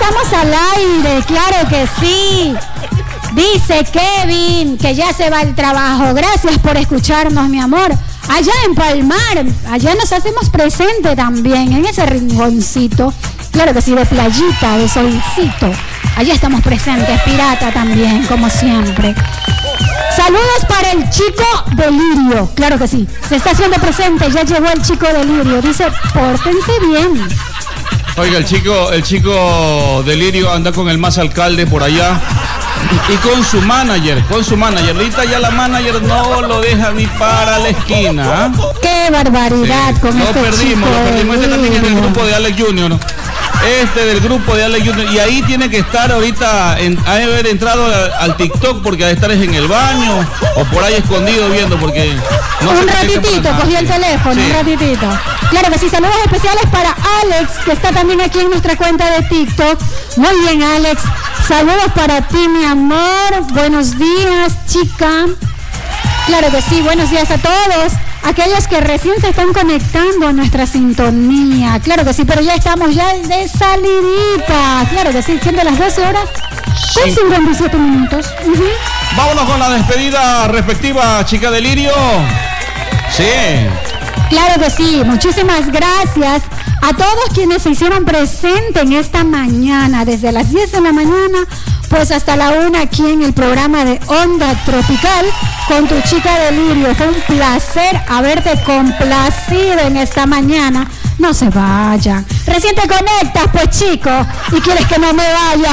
Estamos al aire, claro que sí. Dice Kevin que ya se va al trabajo. Gracias por escucharnos, mi amor. Allá en Palmar, allá nos hacemos presente también, en ese rinconcito. Claro que sí, de playita, de solcito. Allá estamos presentes, pirata también, como siempre. Saludos para el chico Delirio. Claro que sí, se está haciendo presente, ya llegó el chico Delirio. Dice, pórtense bien. Oiga, el chico Delirio anda con el más alcalde por allá. Y con su manager. Ahorita ya la manager no lo deja ni para la esquina. ¡Qué barbaridad! Sí, con lo perdimos. Este también es del grupo de Alex Junior. Del grupo de Alex Junior. Y ahí tiene que estar ahorita, haber entrado al TikTok porque ha de estar en el baño o por ahí escondido viendo porque... No un ratitito, cogió el teléfono, sí. Un ratitito. Claro que sí, saludos especiales para Alex, que está también aquí en nuestra cuenta de TikTok. Muy bien, Alex. Saludos para ti, mi amor. Buenos días, chica. Claro que sí, buenos días a todos. Aquellos que recién se están conectando a nuestra sintonía. Claro que sí, pero ya estamos ya de salidita. Claro que sí, siendo las 12 horas con 57 minutos. Vámonos con la despedida respectiva, chica Delirio. Sí. Claro que sí, muchísimas gracias a todos quienes se hicieron presentes en esta mañana, desde las 10 de la mañana, pues hasta la 1 aquí en el programa de Onda Tropical con tu chica Delirio. Fue un placer haberte complacido en esta mañana. No se vayan. Recién te conectas, pues, chico, y quieres que no me vaya.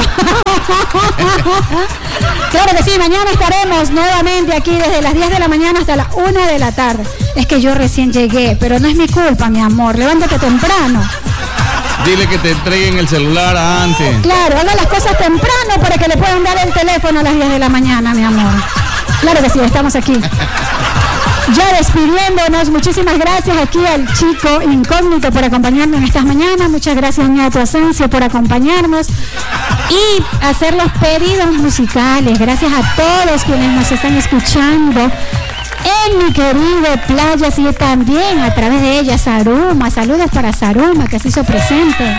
Claro que sí, mañana estaremos nuevamente aquí desde las 10 de la mañana hasta las 1 de la tarde. Es que yo recién llegué, pero no es mi culpa, mi amor. Levántate temprano. Dile que te entreguen el celular antes. Claro, haga las cosas temprano para que le puedan dar el teléfono a las 10 de la mañana, mi amor. Claro que sí, estamos aquí. Ya despidiéndonos, muchísimas gracias aquí al chico incógnito por acompañarnos en estas mañanas. Muchas gracias, Ñato Asensio, por acompañarnos y hacer los pedidos musicales. Gracias a todos quienes nos están escuchando en mi querido Playas y también a través de ella Saruma. Saludos para Saruma, que se hizo presente.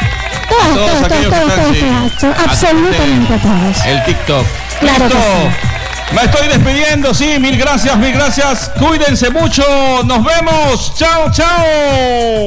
Todos, absolutamente todos. El TikTok. Claro que sí. Me estoy despidiendo, sí, mil gracias. Cuídense mucho. Nos vemos. Chao, chao.